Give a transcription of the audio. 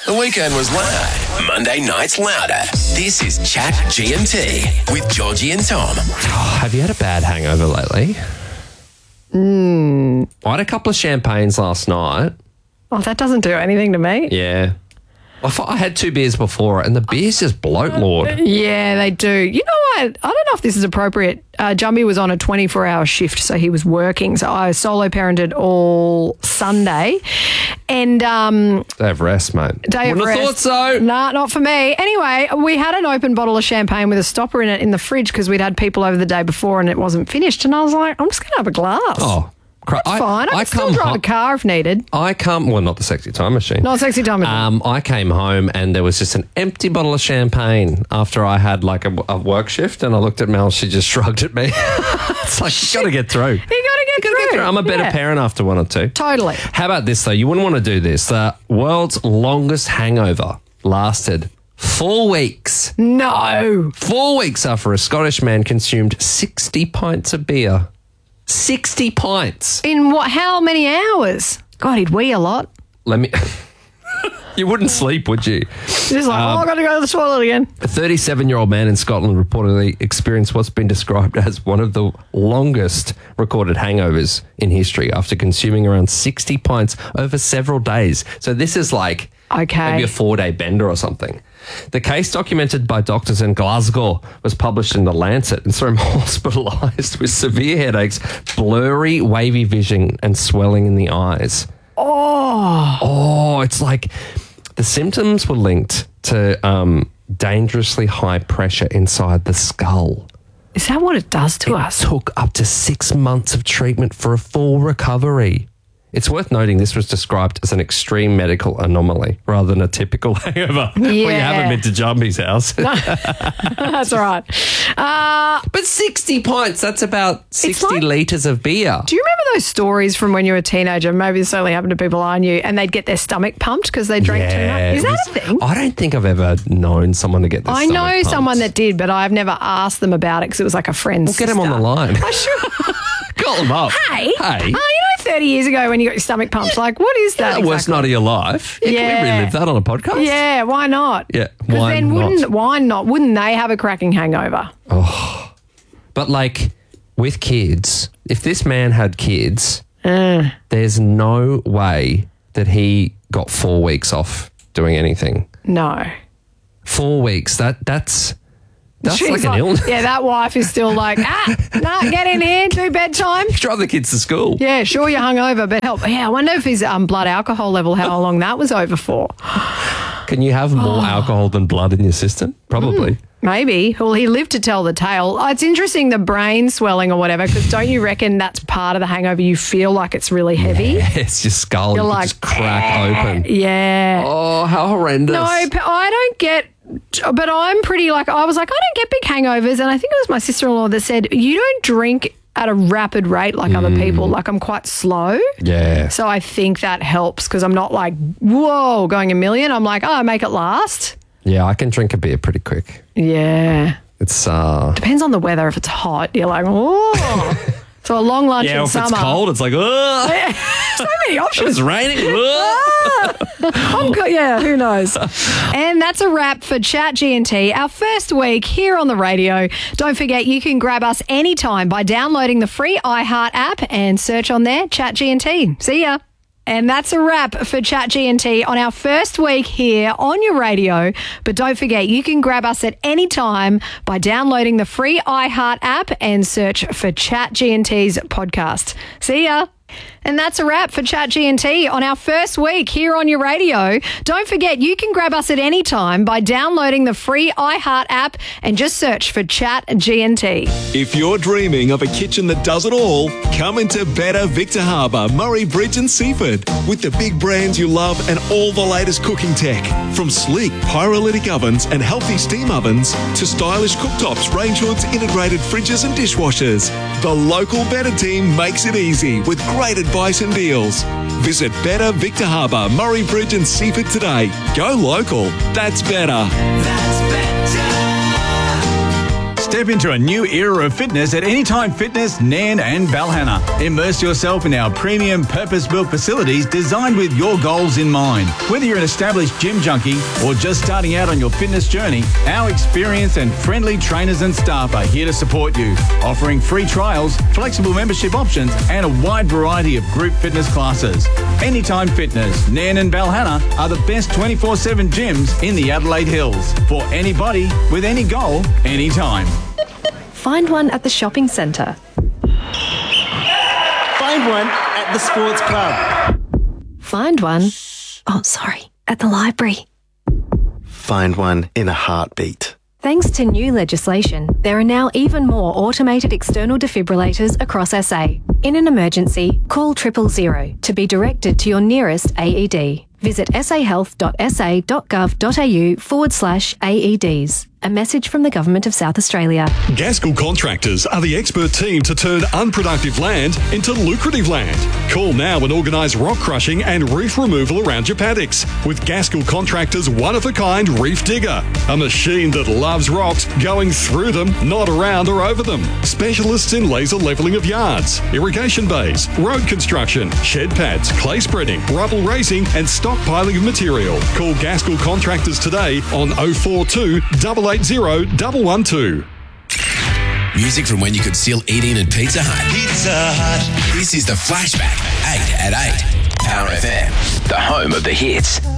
The weekend was loud. Monday night's louder. This is Chat GMT with Georgie and Tom. Have you had a bad hangover lately? I had a couple of champagnes last night. Oh, that doesn't do anything to me. Yeah. I had 2 beers before and the beers just bloat, Lord. Yeah, they do. You know what? I don't know if this is appropriate. Jumby was on a 24-hour shift, so he was working. So I solo parented all Sunday. And Day of rest, mate. Day of Wouldn't have rest. thought so. Nah, not for me. Anyway, we had an open bottle of champagne with a stopper in it in the fridge because we'd had people over the day before and it wasn't finished. And I was like, I'm just going to have a glass. Oh, That's fine. I can still drive a car if needed. Well, not the sexy time machine. Not sexy time machine. I came home and there was just an empty bottle of champagne after I had like a work shift, and I looked at Mel. She just shrugged at me. It's like, you got to get through. You got to get through. I'm a better parent after one or two. Totally. How about this, though? You wouldn't want to do this. The world's longest hangover lasted 4 weeks. No. 4 weeks after a Scottish man consumed 60 pints of beer. 60 pints. In what? How many hours? God, he'd wee a lot. You wouldn't sleep, would you? Just like, I got to go to the toilet again. A 37-year-old man in Scotland reportedly experienced what's been described as one of the longest recorded hangovers in history after consuming around 60 pints over several days. So this is like maybe a 4-day bender or something. The case, documented by doctors in Glasgow, was published in The Lancet and saw him hospitalised with severe headaches, blurry, wavy vision and swelling in the eyes. Oh, it's like the symptoms were linked to dangerously high pressure inside the skull. Is that what it does to us? It took up to 6 months of treatment for a full recovery. It's worth noting this was described as an extreme medical anomaly rather than a typical hangover where you haven't been to Jumby's house. That's right. But 60 pints, that's about 60 litres of beer. Do you remember those stories from when you were a teenager? Maybe this only happened to people I knew, and they'd get their stomach pumped because they drank too much. Is that a thing? I don't think I've ever known someone to get their stomach I know pumped. someone that did, but I've never asked them about it because it was like a friend's We'll get them on the line. I should. Call them up. Hey. You know 30 years ago when you got your stomach pumped, like, what is that? The worst night of your life. Yeah, can we relive that on a podcast? Yeah, why not? Yeah, why not? Wouldn't they have a cracking hangover? Oh, but like with kids, if this man had kids, there's no way that he got 4 weeks off doing anything. No. 4 weeks. That's She's like an illness. Yeah, that wife is still like, get in here, do bedtime. Drive the kids to school. Yeah, sure, you're hungover, but help. Yeah, I wonder if his blood alcohol level, how long that was over for. Can you have more alcohol than blood in your system? Probably. Maybe. Well, he lived to tell the tale. It's interesting, the brain swelling or whatever, because don't you reckon that's part of the hangover? You feel like it's really heavy. Yeah, it's your skull. You're you like, just crack open. Yeah. Oh, how horrendous. No, I don't get... But I'm pretty I was like, I don't get big hangovers. And I think it was my sister-in-law that said, you don't drink at a rapid rate like other people. Like, I'm quite slow. Yeah. So I think that helps because I'm not like, whoa, going a million. I'm like, I make it last. Yeah, I can drink a beer pretty quick. Yeah. It's depends on the weather. If it's hot, you're like, oh. So a long lunch in summer. Yeah, if it's cold, it's like, ugh. So many options. It's raining. Yeah, who knows? And that's a wrap for Chat GNT, our first week here on the radio. Don't forget, you can grab us anytime by downloading the free iHeart app and search on there, Chat GNT. See ya. And that's a wrap for Chat GNT on our first week here on your radio. But don't forget, you can grab us at any time by downloading the free iHeart app and search for Chat GNT's podcast. See ya. And that's a wrap for Chat GNT on our first week here on your radio. Don't forget, you can grab us at any time by downloading the free iHeart app and just search for Chat GNT. If you're dreaming of a kitchen that does it all, come into Better Victor Harbour, Murray Bridge and Seaford. With the big brands you love and all the latest cooking tech. From sleek pyrolytic ovens and healthy steam ovens to stylish cooktops, range hoods, integrated fridges and dishwashers. The local Better team makes it easy with great advice and deals. Visit Better Victor Harbour, Murray Bridge and Seaford today. Go local. That's better. That's better. Step into a new era of fitness at Anytime Fitness, Nairn and Balhana. Immerse yourself in our premium purpose-built facilities designed with your goals in mind. Whether you're an established gym junkie or just starting out on your fitness journey, our experienced and friendly trainers and staff are here to support you, offering free trials, flexible membership options and a wide variety of group fitness classes. Anytime Fitness, Nairn and Balhana are the best 24/7 gyms in the Adelaide Hills for anybody with any goal, anytime. Find one at the shopping centre. Find one at the sports club. Find one, at the library. Find one in a heartbeat. Thanks to new legislation, there are now even more automated external defibrillators across SA. In an emergency, call 000 to be directed to your nearest AED. Visit sahealth.sa.gov.au/AEDs. A message from the Government of South Australia. Gaskell Contractors are the expert team to turn unproductive land into lucrative land. Call now and organise rock crushing and reef removal around your paddocks with Gaskell Contractors' one-of-a-kind reef digger. A machine that loves rocks, going through them, not around or over them. Specialists in laser levelling of yards, irrigation bays, road construction, shed pads, clay spreading, rubble raising and stockpiling of material. Call Gaskell Contractors today on 042 880 112. Music from when you could still eat in at Pizza Hut. Pizza Hut. This is the Flashback, 8 at 8. Power FM, the home of the hits.